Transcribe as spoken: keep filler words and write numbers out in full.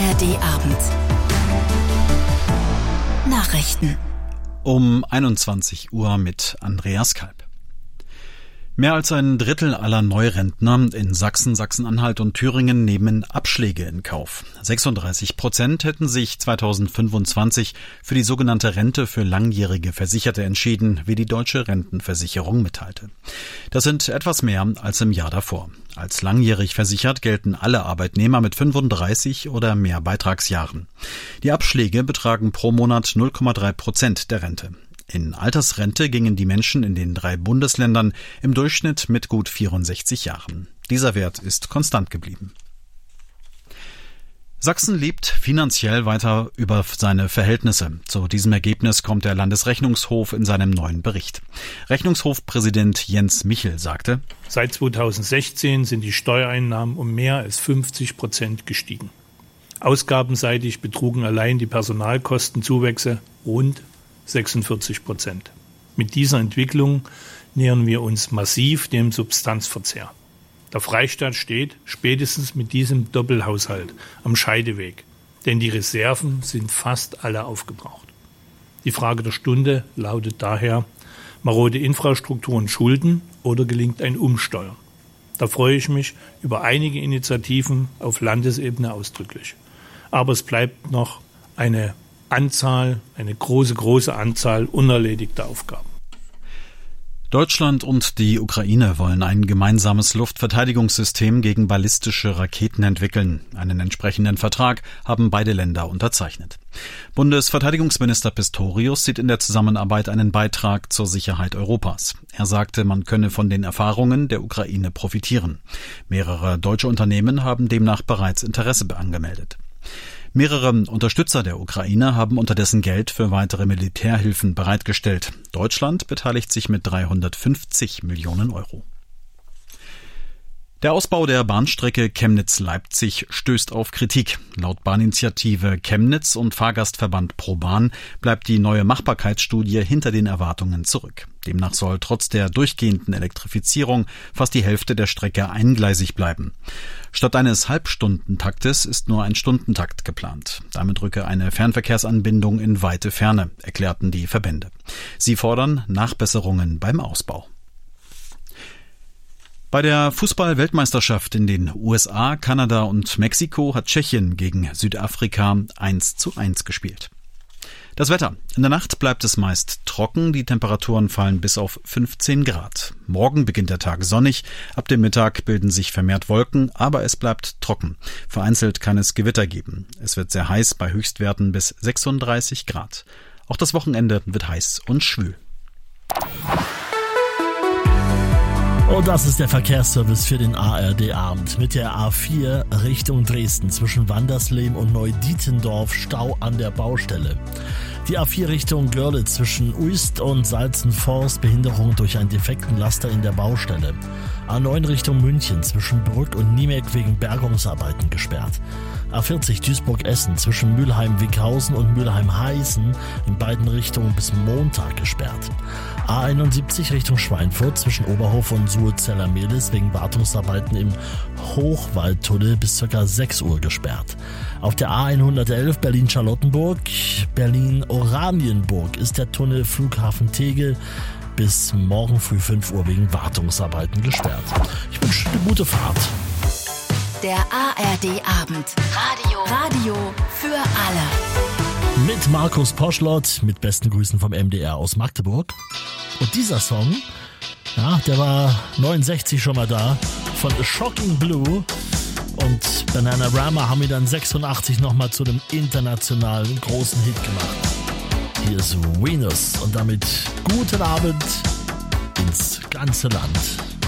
R D-Abend. Nachrichten. Um einundzwanzig Uhr mit Andreas Kalb. Mehr als ein Drittel aller Neurentner in Sachsen, Sachsen-Anhalt und Thüringen nehmen Abschläge in Kauf. sechsunddreißig Prozent hätten sich zweitausendfünfundzwanzig für die sogenannte Rente für langjährige Versicherte entschieden, wie die Deutsche Rentenversicherung mitteilte. Das sind etwas mehr als im Jahr davor. Als langjährig versichert gelten alle Arbeitnehmer mit fünfunddreißig oder mehr Beitragsjahren. Die Abschläge betragen pro Monat null Komma drei Prozent der Rente. In Altersrente gingen die Menschen in den drei Bundesländern im Durchschnitt mit gut vierundsechzig Jahren. Dieser Wert ist konstant geblieben. Sachsen lebt finanziell weiter über seine Verhältnisse. Zu diesem Ergebnis kommt der Landesrechnungshof in seinem neuen Bericht. Rechnungshofpräsident Jens Michel sagte: Seit zweitausendsechzehn sind die Steuereinnahmen um mehr als fünfzig Prozent gestiegen. Ausgabenseitig betrugen allein die Personalkostenzuwächse rund sechsundvierzig Prozent. Mit dieser Entwicklung nähern wir uns massiv dem Substanzverzehr. Der Freistaat steht spätestens mit diesem Doppelhaushalt am Scheideweg, denn die Reserven sind fast alle aufgebraucht. Die Frage der Stunde lautet daher: marode Infrastruktur und Schulden oder gelingt ein Umsteuern? Da freue ich mich über einige Initiativen auf Landesebene ausdrücklich. Aber es bleibt noch eine Anzahl, eine große, große Anzahl unerledigter Aufgaben. Deutschland und die Ukraine wollen ein gemeinsames Luftverteidigungssystem gegen ballistische Raketen entwickeln. Einen entsprechenden Vertrag haben beide Länder unterzeichnet. Bundesverteidigungsminister Pistorius sieht in der Zusammenarbeit einen Beitrag zur Sicherheit Europas. Er sagte, man könne von den Erfahrungen der Ukraine profitieren. Mehrere deutsche Unternehmen haben demnach bereits Interesse angemeldet. Mehrere Unterstützer der Ukraine haben unterdessen Geld für weitere Militärhilfen bereitgestellt. Deutschland beteiligt sich mit dreihundertfünfzig Millionen Euro. Der Ausbau der Bahnstrecke Chemnitz-Leipzig stößt auf Kritik. Laut Bahninitiative Chemnitz und Fahrgastverband ProBahn bleibt die neue Machbarkeitsstudie hinter den Erwartungen zurück. Demnach soll trotz der durchgehenden Elektrifizierung fast die Hälfte der Strecke eingleisig bleiben. Statt eines Halbstundentaktes ist nur ein Stundentakt geplant. Damit rücke eine Fernverkehrsanbindung in weite Ferne, erklärten die Verbände. Sie fordern Nachbesserungen beim Ausbau. Bei der Fußball-Weltmeisterschaft in den U S A, Kanada und Mexiko hat Tschechien gegen Südafrika eins zu eins gespielt. Das Wetter. In der Nacht bleibt es meist trocken, die Temperaturen fallen bis auf fünfzehn Grad. Morgen beginnt der Tag sonnig, ab dem Mittag bilden sich vermehrt Wolken, aber es bleibt trocken. Vereinzelt kann es Gewitter geben. Es wird sehr heiß bei Höchstwerten bis sechsunddreißig Grad. Auch das Wochenende wird heiß und schwül. Und das ist der Verkehrsservice für den A R D-Abend. Mit der A vier Richtung Dresden zwischen Wandersleben und Neudietendorf Stau an der Baustelle. Die A vier Richtung Görlitz zwischen Uist und Salzenforst Behinderung durch einen defekten Laster in der Baustelle. A neun Richtung München zwischen Brück und Niemek wegen Bergungsarbeiten gesperrt. A vierzig Duisburg-Essen zwischen Mülheim-Wickhausen und Mülheim-Heißen in beiden Richtungen bis Montag gesperrt. A einundsiebzig Richtung Schweinfurt zwischen Oberhof und Suhrzeller-Mehlis wegen Wartungsarbeiten im Hochwaldtunnel bis ca. sechs Uhr gesperrt. Auf der A hundertelf Berlin-Charlottenburg, Berlin-Oranienburg ist der Tunnel Flughafen Tegel bis morgen früh fünf Uhr wegen Wartungsarbeiten gesperrt. Ich wünsche eine gute Fahrt. Der A R D-Abend. Radio. Radio für alle. Mit Markus Poschlott, mit besten Grüßen vom M D R aus Magdeburg. Und dieser Song, ja, der war neunundsechzig schon mal da, von A Shocking Blue. Und Bananarama haben ihn dann sechsundachtzig nochmal zu einem internationalen großen Hit gemacht. Hier ist Venus und damit guten Abend ins ganze Land.